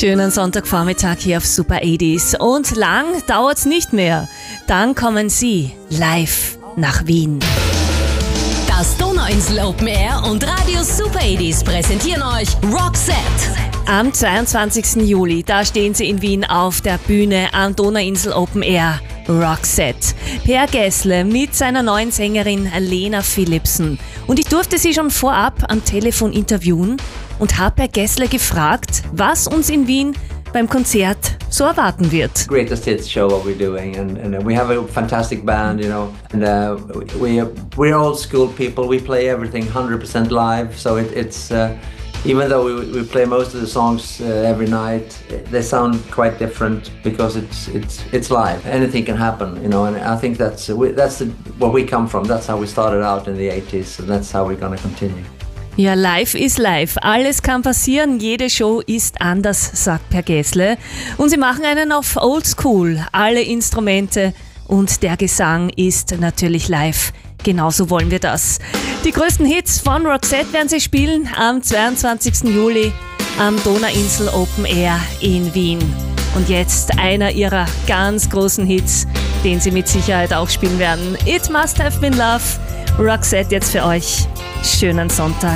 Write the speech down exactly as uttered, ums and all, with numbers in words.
Schönen Sonntagvormittag hier auf Super achtziger. Und lang dauert's nicht mehr. Dann kommen sie live nach Wien. Das Donauinsel Open Air und Radio Super achtziger präsentieren euch Roxette. Am zweiundzwanzigsten Juli, da stehen sie in Wien auf der Bühne am Donauinsel Open Air. Roxette. Per Gessle mit seiner neuen Sängerin Lena Philipsen. Und ich durfte sie schon vorab am Telefon interviewen und habe Per Gessle gefragt, was uns in Wien beim Konzert so erwarten wird. Greatest hits show what we're doing, and, and we have a fantastic band, you know, and uh, we we're old school people. We play everything one hundred percent live, so it, it's uh, even though we, we play most of the songs uh, every night, they sound quite different because it's it's it's live. Anything can happen, you know, and I think that's that's the, where we come from. That's how we started out in the eighties, and that's how we're gonna continue. Ja, live ist live. Alles kann passieren, jede Show ist anders, sagt Per Gessle. Und sie machen einen auf Oldschool. Alle Instrumente und der Gesang ist natürlich live. Genauso wollen wir das. Die größten Hits von Roxette werden sie spielen am zweiundzwanzigsten Juli am Donauinsel Open Air in Wien. Und jetzt einer ihrer ganz großen Hits, den sie mit Sicherheit auch spielen werden. It Must Have Been Love. Roxette jetzt für euch. Schönen Sonntag.